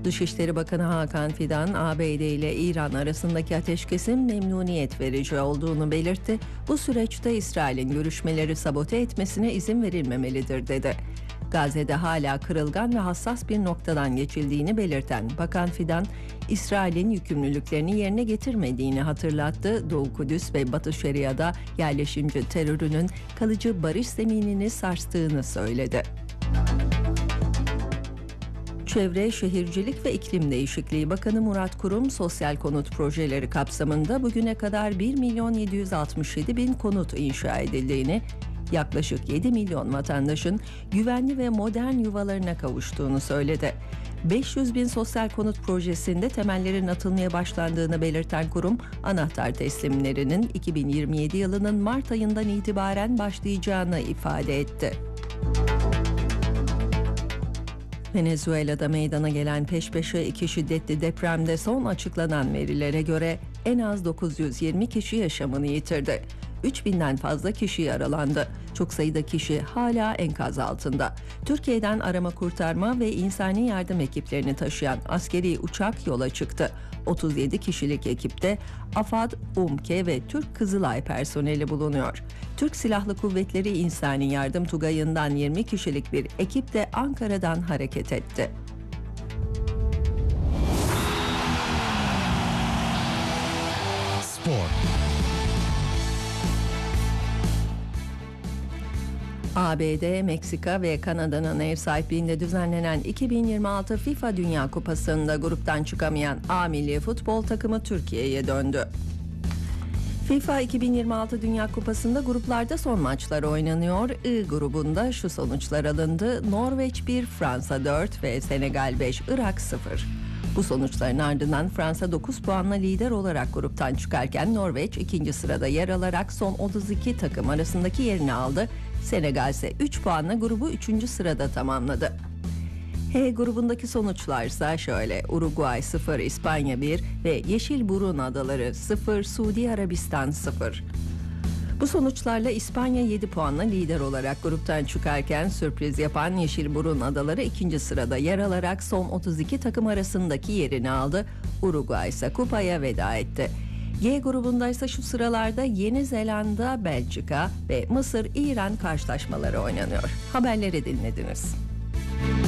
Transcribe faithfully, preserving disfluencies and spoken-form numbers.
Dışişleri Bakanı Hakan Fidan, A B D ile İran arasındaki ateşkesin memnuniyet verici olduğunu belirtti. Bu süreçte İsrail'in görüşmeleri sabote etmesine izin verilmemelidir dedi. Gazze'de hala kırılgan ve hassas bir noktadan geçildiğini belirten Bakan Fidan, İsrail'in yükümlülüklerini yerine getirmediğini hatırlattı. Doğu Kudüs ve Batı Şeria'da yerleşimci terörünün kalıcı barış zeminini sarstığını söyledi. Çevre, Şehircilik ve İklim Değişikliği Bakanı Murat Kurum, sosyal konut projeleri kapsamında bugüne kadar bir milyon yedi yüz altmış yedi bin konut inşa edildiğini, yaklaşık yedi milyon vatandaşın güvenli ve modern yuvalarına kavuştuğunu söyledi. beş yüz bin sosyal konut projesinde temellerin atılmaya başlandığını belirten kurum, anahtar teslimlerinin iki bin yirmi yedi yılının Mart ayından itibaren başlayacağını ifade etti. Venezuela'da meydana gelen peş peşe iki şiddetli depremde son açıklanan verilere göre en az dokuz yüz yirmi kişi yaşamını yitirdi. üç binden fazla kişi yaralandı. Çok sayıda kişi hala enkaz altında. Türkiye'den arama kurtarma ve insani yardım ekiplerini taşıyan askeri uçak yola çıktı. otuz yedi kişilik ekipte AFAD, UMKE ve Türk Kızılay personeli bulunuyor. Türk Silahlı Kuvvetleri İnsani Yardım Tugayı'ndan yirmi kişilik bir ekip de Ankara'dan hareket etti. Spor. A B D, Meksika ve Kanada'nın ev sahipliğinde düzenlenen iki bin yirmi altı FIFA Dünya Kupası'nda gruptan çıkamayan A milli futbol takımı Türkiye'ye döndü. FIFA iki bin yirmi altı Dünya Kupası'nda gruplarda son maçlar oynanıyor. I grubunda şu sonuçlar alındı: Norveç bir, Fransa dört ve Senegal beş, Irak sıfır. Bu sonuçların ardından Fransa dokuz puanla lider olarak gruptan çıkarken Norveç ikinci sırada yer alarak son otuz iki takım arasındaki yerini aldı. Senegal ise üç puanla grubu üçüncü sırada tamamladı. H grubundaki sonuçlar ise şöyle: Uruguay sıfır, İspanya bir ve Yeşilburun Adaları sıfır, Suudi Arabistan sıfır. Bu sonuçlarla İspanya yedi puanla lider olarak gruptan çıkarken sürpriz yapan Yeşilburun Adaları ikinci sırada yer alarak son otuz iki takım arasındaki yerini aldı. Uruguay ise kupaya veda etti. G grubunda ise şu sıralarda Yeni Zelanda, Belçika ve Mısır-İran karşılaşmaları oynanıyor. Haberleri dinlediniz.